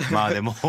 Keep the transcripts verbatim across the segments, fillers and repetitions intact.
まあでも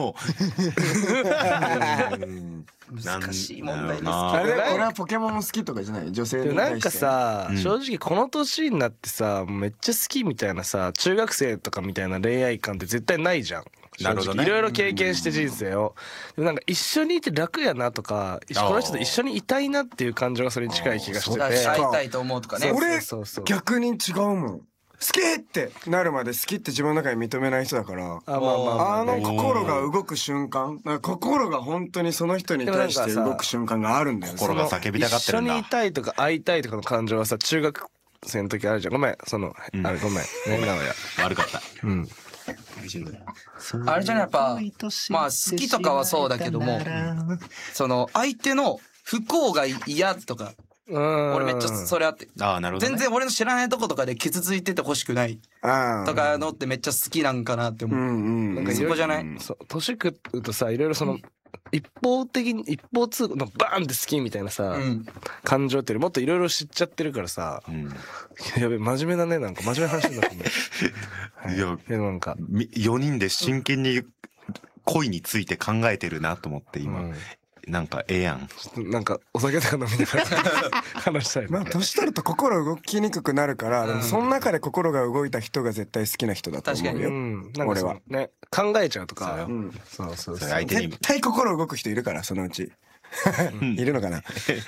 難しい問題ですけど。 あれ俺はポケモン好きとかじゃない、女性に対して。 なんかさ、正直この年になってさめっちゃ好きみたいなさ中学生とかみたいな恋愛感って絶対ないじゃん。 なるほどね。 いろいろ経験して人生を。でもなんか一緒にいて楽やなとかこの人と一緒にいたいなっていう感情がそれに近い気がしてて。 会いたいと思うとかね。 俺逆に違うもん。好きってなるまで好きって自分の中に認めない人だから、あの心が動く瞬間、心が本当にその人に対して動く瞬間があるんだよ。 心が叫びたがってるんだ。 一緒にいたいとか会いたいとかの感情はさ中学生の時あるじゃん。ごめんその、うん、あれごめんね名古屋悪かった。うん。 あれじゃねやっぱまあ好きとかはそうだけども、その相手の不幸が嫌とか。俺めっちゃそれあって、あ、なるほどね、全然俺の知らないとことかで傷ついててほしくないとかのってめっちゃ好きなんかなって思う。うん、なんかそこじゃない。 そう年食うとさいろいろその一方的に一方通行のバーンって好きみたいなさ、うん、感情ってよりもっといろいろ知っちゃってるからさ、うん、やべ真面目だねなんか真面目な話になってね。はい、いやなんかよにんで真剣に恋について考えてるなと思って今。うん、なんかええやん。 なんかお酒とか飲みながら話したい。 まあ年取ると心動きにくくなるから、でもその中で心が動いた人が絶対好きな人だと思うよ。俺はね考えちゃうとか。 そうそうそう。絶対心動く人いるからそのうち。いるのかな。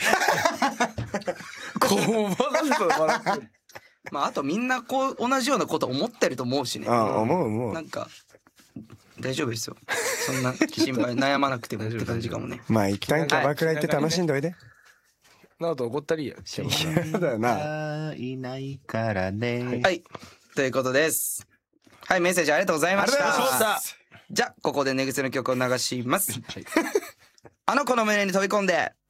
こうまああとみんなこう同じようなこと思ってると思うしね。 ああ思う思う。 なんか。大丈夫ですよ。そんな心配悩まなくてもって感じかもね。 まあ一旦キャバクラ行って楽しんどいで。 なおと怒ったりや。 そうだよな。 いないからね。 はい。ということです。はいメッセージありがとうございました。 ありがとうございました。 じゃあここで寝癖の曲を流します。あの子の胸に飛び込んで。